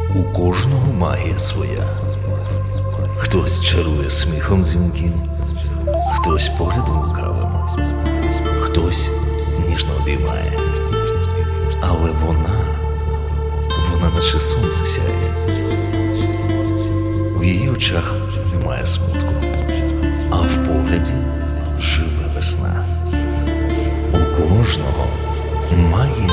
У кожного магія своя. Хтось чарує сміхом дзвінким, хтось поглядом лукавим, хтось ніжно обіймає. Але вона наче сонце сяє. В її очах немає смутку, а в погляді живе весна. У кожного магія